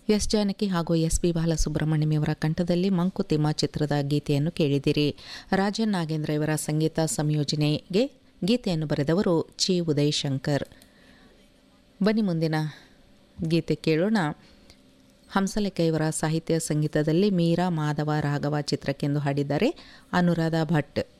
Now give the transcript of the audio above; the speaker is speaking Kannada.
ಎಸ್ ಜಾನಕಿ ಹಾಗೂ ಎಸ್ ಪಿ ಬಾಲಸುಬ್ರಹ್ಮಣ್ಯಂ ಇವರ ಕಂಠದಲ್ಲಿ ಮಂಕುತಿಮ್ಮ ಚಿತ್ರದ ಗೀತೆಯನ್ನು ಕೇಳಿದಿರಿ. ರಾಜನ್ ನಾಗೇಂದ್ರ ಇವರ ಸಂಗೀತ ಸಂಯೋಜನೆಗೆ ಗೀತೆಯನ್ನು ಬರೆದವರು ಚಿ ಉದಯ್ ಶಂಕರ್. ಬನ್ನಿ ಮುಂದಿನ ಗೀತೆ ಕೇಳೋಣ. ಹಂಸಲೇಖ ಇವರ ಸಾಹಿತ್ಯ ಸಂಗೀತದಲ್ಲಿ ಮೀರಾ ಮಾಧವ ರಾಘವ ಚಿತ್ರಕ್ಕೆಂದು ಹಾಡಿದ್ದಾರೆ ಅನುರಾಧ ಭಟ್.